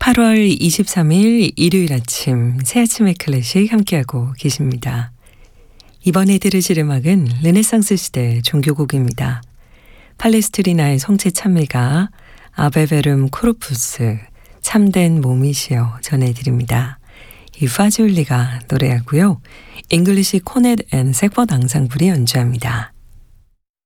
8월 23일 일요일 아침 새 아침의 클래식 함께하고 계십니다. 이번에 들으실 음악은 르네상스 시대 종교곡입니다. 팔레스트리나의 성체 찬미가 아베베름 코르푸스 참된 몸이시여 전해드립니다. 이 파지올리가 노래하고요. 잉글리시 코넷 앤 색벗 앙상블이 연주합니다.